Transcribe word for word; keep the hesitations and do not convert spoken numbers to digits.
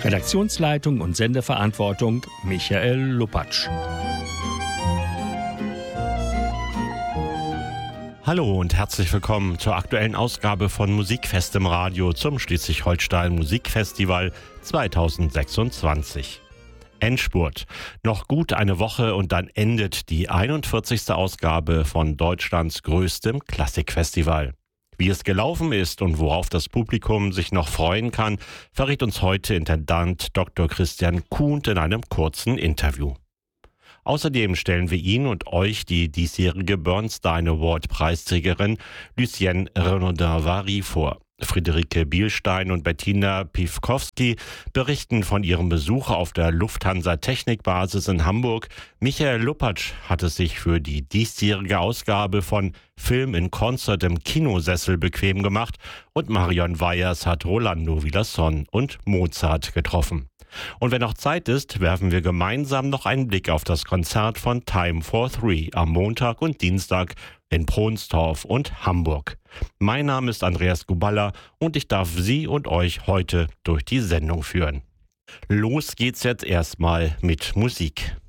Redaktionsleitung und Sendeverantwortung Michael Lupatsch. Hallo und herzlich willkommen zur aktuellen Ausgabe von Musikfest im Radio zum Schleswig-Holstein Musikfestival zweitausendsechsundzwanzig. Endspurt. Noch gut eine Woche und dann endet die einundvierzigste Ausgabe von Deutschlands größtem Klassikfestival. Wie es gelaufen ist und worauf das Publikum sich noch freuen kann, verrät uns heute Intendant Doktor Christian Kuhnt in einem kurzen Interview. Außerdem stellen wir Ihnen und euch die diesjährige Bernstein Award Preisträgerin Lucienne Renaudin-Vary vor. Friederike Bielstein und Bettina Piwkowski berichten von ihrem Besuch auf der Lufthansa Technikbasis in Hamburg. Michael Lupatsch hat es sich für die diesjährige Ausgabe von Film in Concert im Kinosessel bequem gemacht und Marion Weyers hat Rolando Villazón und Mozart getroffen. Und wenn noch Zeit ist, werfen wir gemeinsam noch einen Blick auf das Konzert von Time for Three am Montag und Dienstag in Pronstorf und Hamburg. Mein Name ist Andreas Guballa und ich darf Sie und euch heute durch die Sendung führen. Los geht's jetzt erstmal mit Musik.